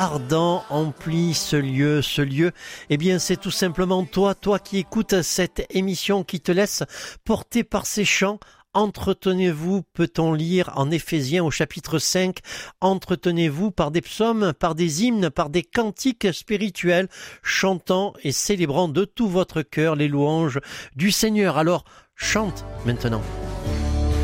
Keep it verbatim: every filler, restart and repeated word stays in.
ardent emplit ce lieu, ce lieu, eh bien c'est tout simplement toi, toi qui écoutes cette émission, qui te laisse porter par ces chants. Entretenez-vous, peut-on lire en Éphésiens au chapitre cinq, entretenez-vous par des psaumes, par des hymnes, par des cantiques spirituels, chantant et célébrant de tout votre cœur les louanges du Seigneur. Alors, chante maintenant.